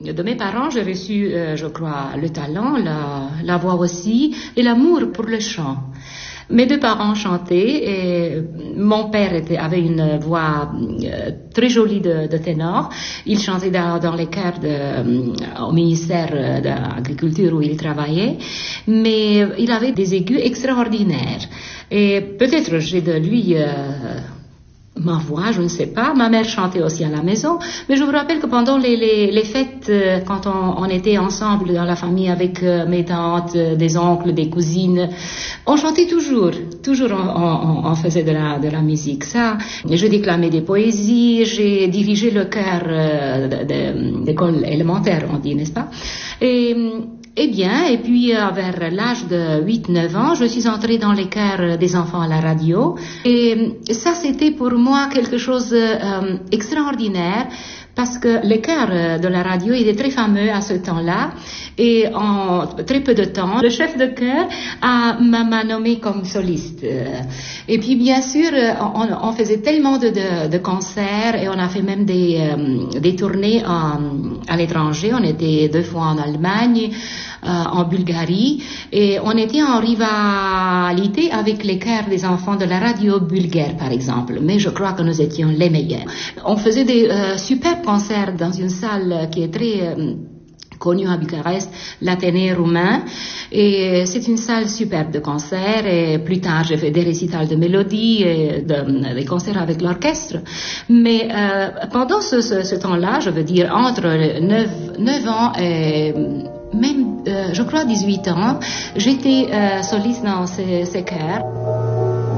De mes parents, j'ai reçu, je crois, le talent, la voix aussi, et l'amour pour le chant. Mes deux parents chantaient et mon père avait une voix très jolie de ténor. Il chantait dans les chœurs au ministère de l'Agriculture où il travaillait, mais il avait des aigus extraordinaires. Et peut-être j'ai de lui ma voix, je ne sais pas. Ma mère chantait aussi à la maison. Mais je vous rappelle que pendant les fêtes, quand on était ensemble dans la famille avec mes tantes, des oncles, des cousines, on chantait toujours. Toujours on faisait de la musique. Ça, je déclamais des poésies, j'ai dirigé le chœur d'école élémentaire, on dit, n'est-ce pas? Et puis vers l'âge de 8-9 ans, je suis entrée dans les chœurs des enfants à la radio. Et ça, c'était pour moi quelque chose d'extraordinaire parce que le chœur de la radio était très fameux à ce temps-là. Et en très peu de temps, le chef de chœur m'a nommé comme soliste. Et puis bien sûr, on faisait tellement de concerts et on a fait même des tournées à l'étranger. On était 2 fois en Allemagne, en Bulgarie, et on était en rivalité avec les chœurs des enfants de la radio bulgare, par exemple. Mais je crois que nous étions les meilleurs. On faisait des superbes concerts dans une salle qui est très connue à Bucarest, l'Athénée roumain, et c'est une salle superbe de concert. Et plus tard, j'ai fait des récitals de mélodies et des concerts avec l'orchestre. Mais pendant ce temps-là, je veux dire entre 9 ans et même, je crois, 18 ans, j'étais soliste dans ces chœurs.